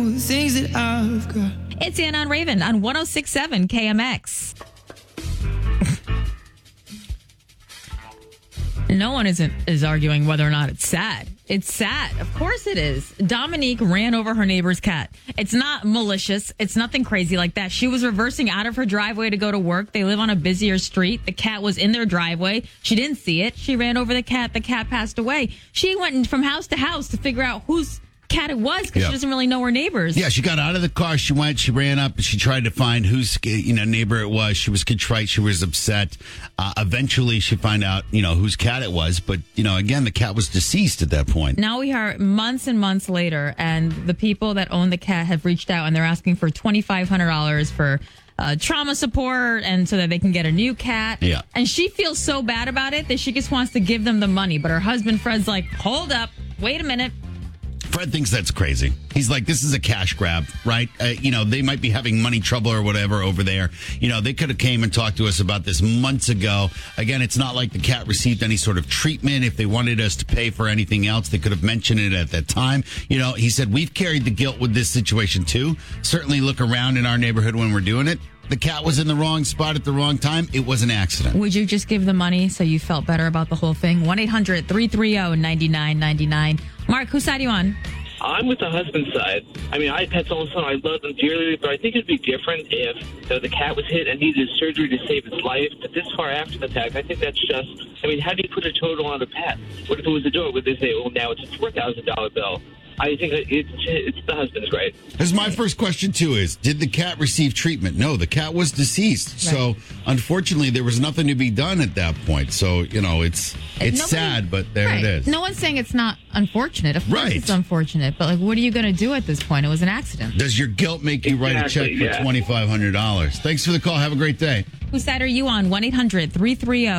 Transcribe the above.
Things that I've got. It's Anna and Raven on 106.7 KMX. No one is arguing whether or not it's sad. It's sad. Of course it is. Dominique ran over her neighbor's cat. It's not malicious. It's nothing crazy like that. She was reversing out of her driveway to go to work. They live on a busier street. The cat was in their driveway. She didn't see it. She ran over the cat. The cat passed away. She went from house to house to figure out whose cat it was because she doesn't really know her neighbors. Yeah, she got out of the car. She ran up, and she tried to find whose neighbor it was. She was contrite. She was upset. Eventually, she found out whose cat it was. But again, the cat was deceased at that point. Now we are months and months later, and the people that own the cat have reached out, and they're asking for $2,500 for trauma support, and so that they can get a new cat. Yeah. And she feels so bad about it that she just wants to give them the money. But her husband Fred's like, hold up, wait a minute. Fred thinks that's crazy. He's like, this is a cash grab, right? They might be having money trouble or whatever over there. They could have came and talked to us about this months ago. Again, it's not like the cat received any sort of treatment. If they wanted us to pay for anything else, they could have mentioned it at that time. He said, we've carried the guilt with this situation too. Certainly look around in our neighborhood when we're doing it. The cat was in the wrong spot at the wrong time. It was an accident. Would you just give the money so you felt better about the whole thing? 1-800-330-9999. Mark, whose side are you on? I'm with the husband's side. I mean, I had pets all the time. I love them dearly, but I think it'd be different if the cat was hit and needed surgery to save its life. But this far after the fact, I think that's just, how do you put a total on a pet? What if it was a dog? Would they say, well, now it's a $4,000 bill? I think it's the husband's right. Because my first question, too, is, did the cat receive treatment? No, the cat was deceased. Right. So, unfortunately, there was nothing to be done at that point. So, it's sad, but there it is. No one's saying it's not unfortunate. Of course it's unfortunate. But, what are you going to do at this point? It was an accident. Does your guilt make you write a check for $2,500? Thanks for the call. Have a great day. Whose side are you on? 1-800-330